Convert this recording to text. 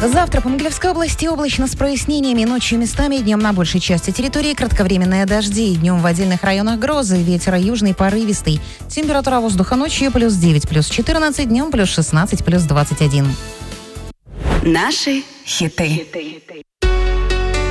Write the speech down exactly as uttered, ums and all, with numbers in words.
Завтра по Могилевской области облачно с прояснениями, ночью местами, днем на большей части территории кратковременные дожди, днем в отдельных районах грозы, ветер южный порывистый. Температура воздуха ночью плюс девять, плюс четырнадцать, днем плюс шестнадцать, плюс двадцать один. Наши хиты.